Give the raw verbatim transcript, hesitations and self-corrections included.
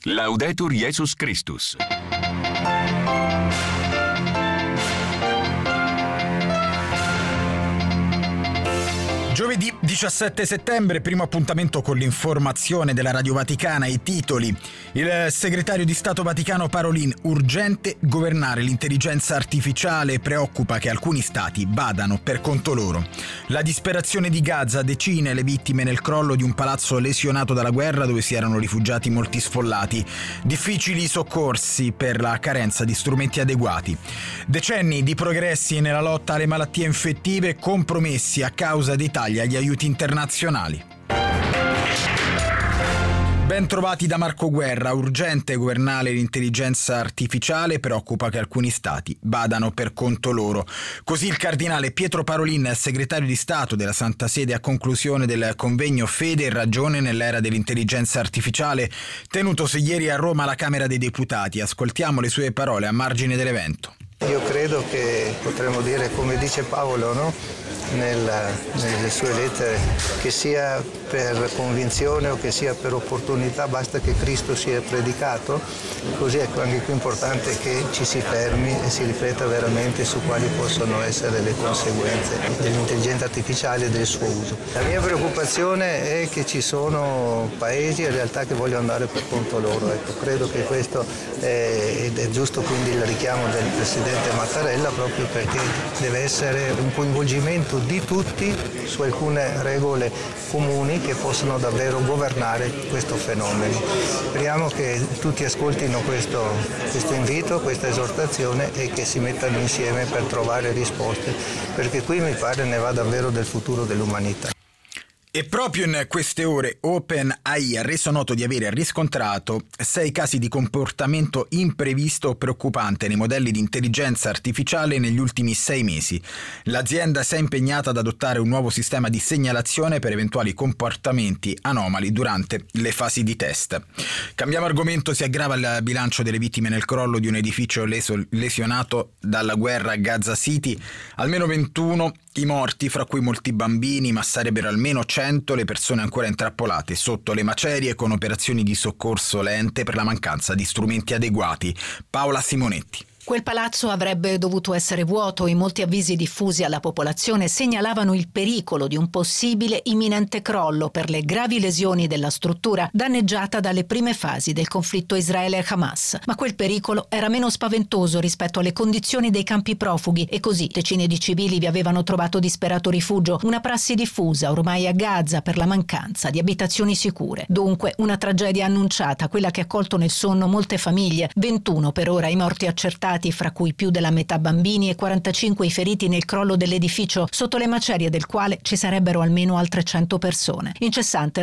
Laudetur Jesus Christus. Giovedì diciassette settembre, primo appuntamento con l'informazione della Radio Vaticana. I titoli. Il segretario di Stato Vaticano Parolin: urgente governare l'intelligenza artificiale, preoccupa che alcuni stati badano per conto loro. La disperazione di Gaza, decine le vittime nel crollo di un palazzo lesionato dalla guerra dove si erano rifugiati molti sfollati. Difficili soccorsi per la carenza di strumenti adeguati. Decenni di progressi nella lotta alle malattie infettive compromessi a causa dei tagli agli aiuti internazionali. Ben trovati da Marco Guerra. Urgente governare l'intelligenza artificiale, preoccupa che alcuni stati badano per conto loro. Così il cardinale Pietro Parolin, segretario di Stato della Santa Sede, a conclusione del convegno Fede e Ragione nell'era dell'intelligenza artificiale tenutosi ieri a Roma alla Camera dei Deputati. Ascoltiamo le sue parole a margine dell'evento. Io credo che potremmo dire, come dice Paolo, no? Nella, nelle sue lettere, che sia per convinzione o che sia per opportunità, basta che Cristo sia predicato. Così ecco, anche qui è importante che ci si fermi e si rifletta veramente su quali possono essere le conseguenze dell'intelligenza artificiale e del suo uso. La mia preoccupazione è che ci sono paesi in realtà che vogliono andare per conto loro. Ecco, credo che questo è, ed è giusto quindi il richiamo del Presidente Mattarella, proprio perché deve essere un coinvolgimento di tutti su alcune regole comuni che possono davvero governare questo fenomeno. Speriamo che tutti ascoltino questo, questo invito, questa esortazione e che si mettano insieme per trovare risposte, perché qui mi pare ne va davvero del futuro dell'umanità. E proprio in queste ore OpenAI ha reso noto di aver riscontrato sei casi di comportamento imprevisto o preoccupante nei modelli di intelligenza artificiale negli ultimi sei mesi. L'azienda si è impegnata ad adottare un nuovo sistema di segnalazione per eventuali comportamenti anomali durante le fasi di test. Cambiamo argomento. Si aggrava il bilancio delle vittime nel crollo di un edificio leso, lesionato dalla guerra a Gaza City. Almeno ventuno i morti, fra cui molti bambini, ma sarebbero almeno cento le persone ancora intrappolate sotto le macerie con operazioni di soccorso lente per la mancanza di strumenti adeguati. Paola Simonetti. Quel palazzo avrebbe dovuto essere vuoto. I molti avvisi diffusi alla popolazione segnalavano il pericolo di un possibile imminente crollo per le gravi lesioni della struttura danneggiata dalle prime fasi del conflitto Israele-Hamas. Ma quel pericolo era meno spaventoso rispetto alle condizioni dei campi profughi e così decine di civili vi avevano trovato disperato rifugio, una prassi diffusa ormai a Gaza per la mancanza di abitazioni sicure. Dunque una tragedia annunciata, quella che ha colto nel sonno molte famiglie. ventuno per ora i morti accertati, fra cui più della metà bambini, e quarantacinque i feriti nel crollo dell'edificio, sotto le macerie del quale ci sarebbero almeno altre cento persone. Incessante